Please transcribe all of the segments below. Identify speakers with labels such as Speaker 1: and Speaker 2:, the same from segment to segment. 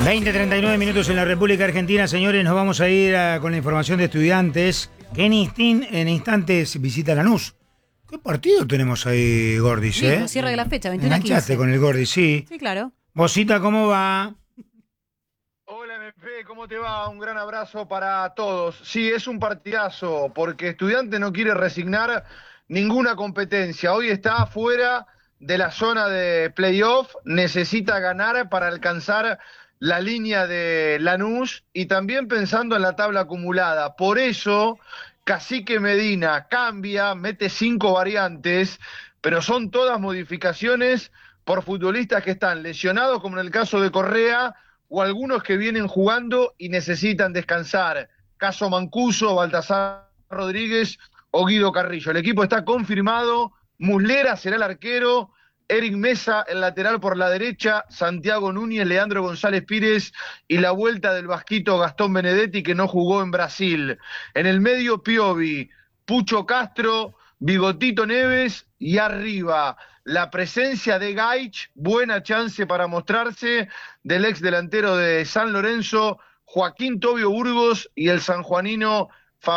Speaker 1: 20:39 minutos en la República Argentina, señores. Nos vamos a ir con la información de Estudiantes, que en instantes visita Lanús. ¿Qué partido tenemos ahí, Gordis,
Speaker 2: Listo, cierre de la fecha, 21 a 15.
Speaker 1: Enganchaste con el Gordis, sí.
Speaker 2: Sí, claro.
Speaker 1: Bosita, ¿cómo va?
Speaker 3: Hola, MP, ¿cómo te va? Un gran abrazo para todos. Sí, es un partidazo, porque Estudiantes no quiere resignar ninguna competencia. Hoy está fuera de la zona de playoff, necesita ganar para alcanzar la línea de Lanús y también pensando en la tabla acumulada. Por eso, Cacique Medina cambia, mete 5 variantes, pero son todas modificaciones por futbolistas que están lesionados, como en el caso de Correa, o algunos que vienen jugando y necesitan descansar. Caso Mancuso, Baltasar Rodríguez o Guido Carrillo. El equipo está confirmado, Muslera será el arquero, Eric Mesa el lateral por la derecha, Santiago Núñez, Leandro González Pires y la vuelta del vasquito Gastón Benedetti, que no jugó en Brasil. En el medio, Piovi, Pucho Castro, Bigotito Neves y arriba la presencia de Gaich, buena chance para mostrarse, del ex delantero de San Lorenzo, Joaquín Tobio Burgos y el sanjuanino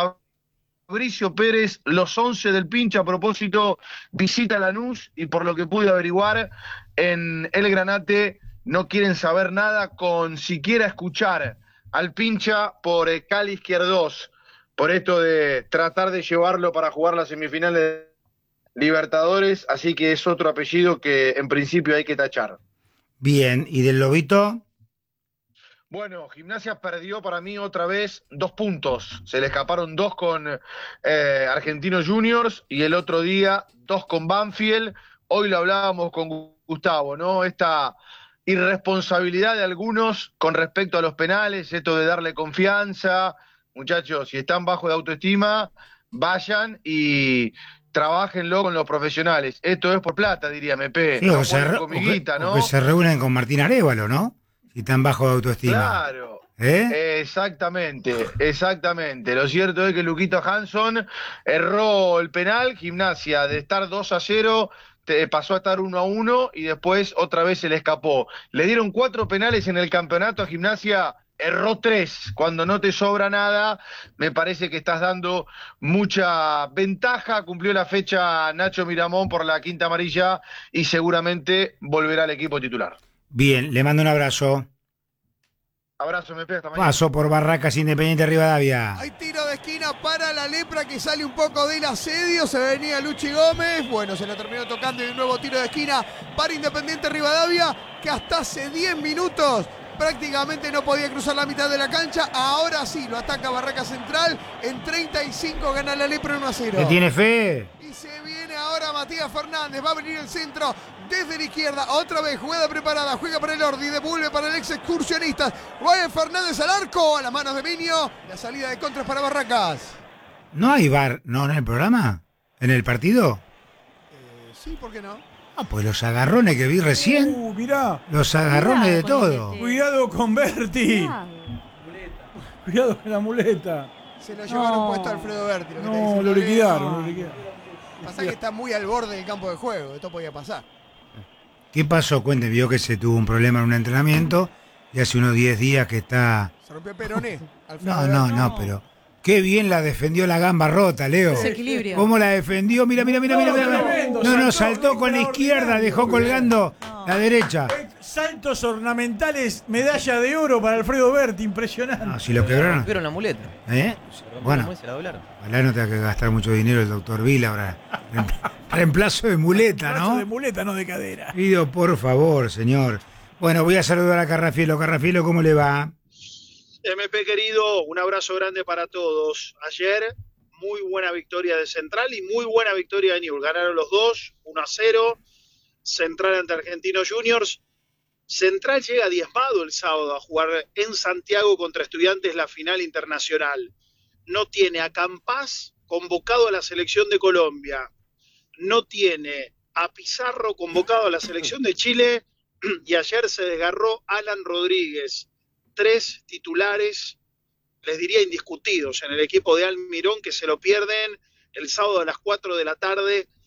Speaker 3: Fabricio Pérez. Los 11 del Pincha, a propósito, visita Lanús y por lo que pude averiguar en el Granate no quieren saber nada con siquiera escuchar al Pincha por Cali Izquierdos, por esto de tratar de llevarlo para jugar las semifinales de Libertadores, así que es otro apellido que en principio hay que tachar.
Speaker 1: Bien, ¿y del Lobito?
Speaker 3: Bueno, Gimnasia perdió para mí otra vez 2 puntos. Se le escaparon 2 con Argentinos Juniors y el otro día 2 con Banfield. Hoy lo hablábamos con Gustavo, ¿no? Esta irresponsabilidad de algunos con respecto a los penales, esto de darle confianza. Muchachos, si están bajo de autoestima, vayan y trabájenlo con los profesionales. Esto es por plata, diría MP.
Speaker 1: Sí,
Speaker 3: No
Speaker 1: o que se reúnen con Martín Arévalo, ¿no? Si están bajo de autoestima.
Speaker 3: Claro. Exactamente. Lo cierto es que Luquito Hanson erró el penal. Gimnasia, de estar 2-0, pasó a estar 1-1 y después otra vez se le escapó. Le dieron 4 penales en el campeonato a Gimnasia. Erró 3, cuando no te sobra nada, me parece que estás dando mucha ventaja. Cumplió la fecha Nacho Miramón por la quinta amarilla y seguramente volverá al equipo titular.
Speaker 1: Bien, le mando un abrazo.
Speaker 3: Abrazo, me pega, hasta mañana.
Speaker 1: Paso por Barracas Independiente Rivadavia.
Speaker 4: Hay tiro de esquina para la Lepra que sale un poco del asedio. Se venía Luchi Gómez. Bueno, se lo terminó tocando y un nuevo tiro de esquina para Independiente Rivadavia, que hasta hace 10 minutos prácticamente no podía cruzar la mitad de la cancha. Ahora sí, lo ataca Barraca Central. En 35 gana la Lepra 1-0.
Speaker 1: ¿Le tiene fe?
Speaker 4: Y se viene ahora Matías Fernández. Va a venir el centro desde la izquierda. Otra vez, jugada preparada. Juega para el Ordi. Devuelve para el ex excursionista. Ryan Fernández al arco. A las manos de Miño. La salida de contras para Barracas.
Speaker 1: ¿No hay VAR? ¿No en el programa? ¿En el partido?
Speaker 4: Sí, ¿por qué no?
Speaker 1: Ah, pues los agarrones que vi recién.
Speaker 5: Mirá.
Speaker 1: Los agarrones de
Speaker 2: Cuidado con
Speaker 1: todo.
Speaker 2: el
Speaker 5: Cuidado con Berti. Cuidado con la muleta.
Speaker 4: Se lo llevaron puesto a Alfredo Berti.
Speaker 5: No, lo liquidaron.
Speaker 4: Pasa que está muy al borde del campo de juego. Esto podía pasar.
Speaker 1: ¿Qué pasó? Cuente, vio que se tuvo un problema en un entrenamiento y hace unos 10 días que está...
Speaker 4: Se rompió Peroné. Alfredo Berti.
Speaker 1: No, pero... Qué bien la defendió la gamba rota, Leo.
Speaker 2: Desequilibrio.
Speaker 1: ¿Cómo la defendió? Mira.
Speaker 5: Tremendo,
Speaker 1: No, saltó con la izquierda, dejó colgando la derecha.
Speaker 5: Saltos ornamentales, medalla de oro para Alfredo Berti, impresionante.
Speaker 1: No, si lo quebraron.
Speaker 6: Rompieron la muleta.
Speaker 1: Bueno,
Speaker 6: Se la doblaron.
Speaker 1: ojalá no tenga que gastar mucho dinero el doctor Vila ahora. Reemplazo de muleta,
Speaker 5: Brazo
Speaker 1: ¿no?
Speaker 5: de muleta, no de cadera.
Speaker 1: Pido, por favor, señor. Bueno, voy a saludar a Carrafielo. Carrafielo, ¿cómo le va?
Speaker 7: MP querido, un abrazo grande para todos. Ayer, muy buena victoria de Central y muy buena victoria de Newell's. Ganaron los dos, 1-0. Central ante Argentinos Juniors. Central llega diezmado el sábado a jugar en Santiago contra Estudiantes la final internacional. No tiene a Campás convocado a la selección de Colombia. No tiene a Pizarro convocado a la selección de Chile. Y ayer se desgarró Alan Rodríguez. 3 titulares, les diría indiscutidos, en el equipo de Almirón, que se lo pierden el sábado a las 4 de la tarde